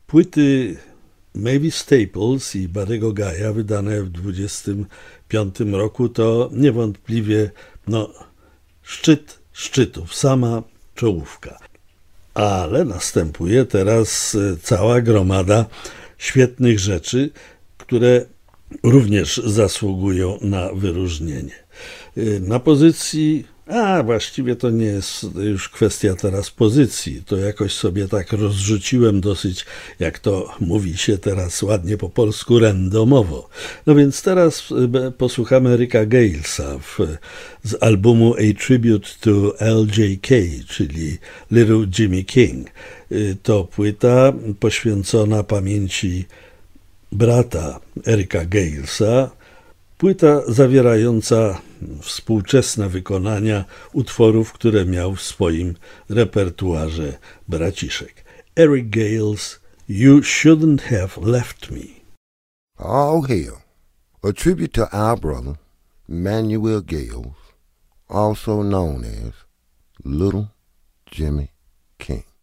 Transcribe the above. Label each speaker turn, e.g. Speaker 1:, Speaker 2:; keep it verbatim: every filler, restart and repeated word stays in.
Speaker 1: Płyty Mavis Staples i Buddy'ego Guy'a wydane w dwudziestym piątym roku to niewątpliwie no, szczyt szczytów, sama czołówka. Ale następuje teraz cała gromada świetnych rzeczy, które również zasługują na wyróżnienie. Na pozycji, a właściwie to nie jest już kwestia teraz pozycji, to jakoś sobie tak rozrzuciłem dosyć, jak to mówi się teraz ładnie po polsku, randomowo. No więc teraz posłuchamy Ricka Galesa w, z albumu A Tribute to L J K, czyli Little Jimmy King. To płyta poświęcona pamięci brata Ricka Galesa, płyta zawierająca współczesne wykonania utworów, które miał w swoim repertuarze braciszek. Eric Gales, You Shouldn't Have Left Me.
Speaker 2: All hail. A tribute to our brother, Manuel Gales, also known as Little Jimmy King.